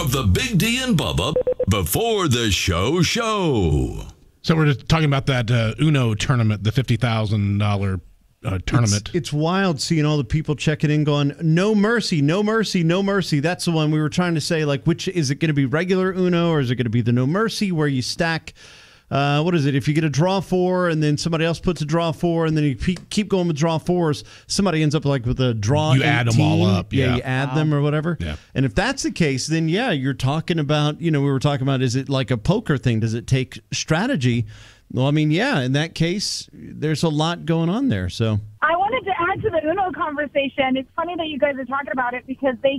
of the Big D and Bubba before the show. So we're just talking about that Uno tournament, the $50,000 tournament. It's wild seeing all the people checking in going, no mercy, no mercy, no mercy. That's the one we were trying to say, like, which is it going to be regular Uno or is it going to be the no mercy where you stack, what is it? If you get a draw four and then somebody else puts a draw four and then you keep going with draw fours, somebody ends up like with a draw You 18. add them all up. Yeah, you add them or whatever. Yeah. And if that's the case, then yeah, you're talking about, we were talking about, is it like a poker thing? Does it take strategy? Well, I mean, yeah, in that case, there's a lot going on there. So I wanted to add to the Uno conversation. It's funny that you guys are talking about it because they